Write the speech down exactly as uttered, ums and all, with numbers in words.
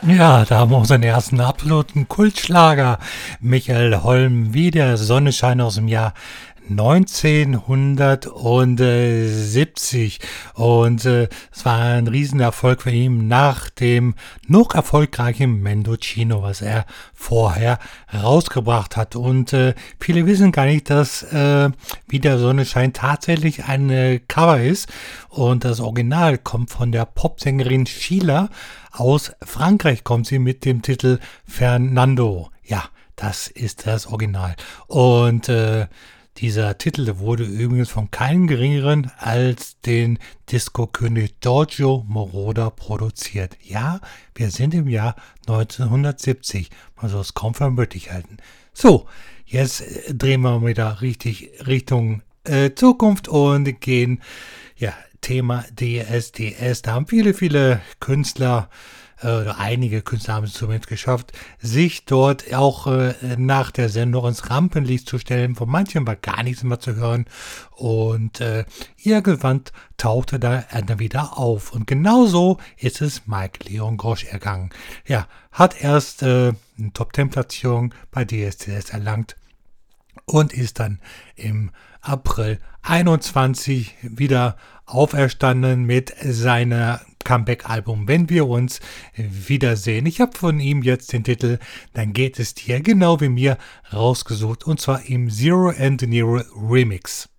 Ja, da haben wir unseren ersten absoluten Kultschlager. Michael Holm, wie der Sonnenschein aus dem Jahr neunzehnhundertsiebzig. Und äh, es war ein Riesenerfolg für ihn nach dem noch erfolgreichen Mendocino, was er vorher rausgebracht hat. Und äh, viele wissen gar nicht, dass äh, Wie der Sonnenschein tatsächlich ein äh, Cover ist. Und das Original kommt von der Popsängerin Sheila. Aus Frankreich kommt sie mit dem Titel Fernando. Ja, das ist das Original. Und äh, dieser Titel wurde übrigens von keinem geringeren als den Disco-König Giorgio Moroder produziert. Ja, wir sind im Jahr neunzehnhundertsiebzig. Man soll es kaum für möglich halten. So, jetzt äh, drehen wir wieder richtig Richtung äh, Zukunft und gehen, ja, Thema D S D S. Da haben viele, viele Künstler äh, oder einige Künstler haben es zumindest geschafft, sich dort auch äh, nach der Sendung ins Rampenlicht zu stellen. Von manchen war gar nichts mehr zu hören. Und äh, irgendwann tauchte da einer wieder auf. Und genauso ist es Mike Leon Grosch ergangen. Ja, hat erst äh, eine Top-zehn-Platzierung bei D S D S erlangt und ist dann im April einundzwanzig wieder auferstanden mit seiner Comeback-Album Wenn wir uns wiedersehen. Ich habe von ihm jetzt den Titel Dann geht es dir genau wie mir rausgesucht, und zwar im Zero Engineer Remix.